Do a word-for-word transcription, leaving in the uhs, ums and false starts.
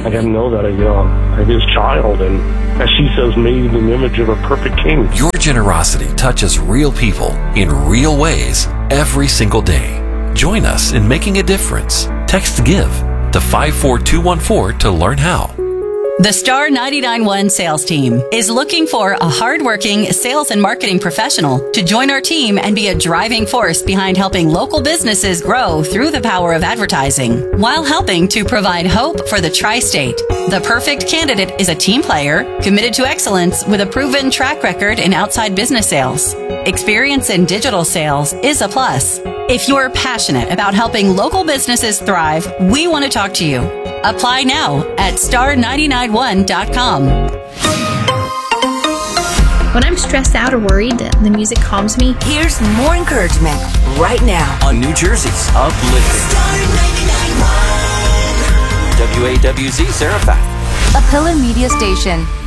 I got to know that I, uh, I'm his child, and as she says, made in the image of a perfect king. Your generosity touches real people in real ways every single day. Join us in making a difference. Text GIVE to five four two one four to learn how. The Star ninety-nine point one sales team is looking for a hardworking sales and marketing professional to join our team and be a driving force behind helping local businesses grow through the power of advertising, while helping to provide hope for the tri-state. The perfect candidate is a team player, committed to excellence with a proven track record in outside business sales. Experience in digital sales is a plus. If you're passionate about helping local businesses thrive, we want to talk to you. Apply now at star nine nine one dot com. When I'm stressed out or worried, the music calms me. Here's more encouragement right now On New Jersey's Uplifting. Star ninety-nine point one. W A W Z Seraphat. A Pillar Media Station.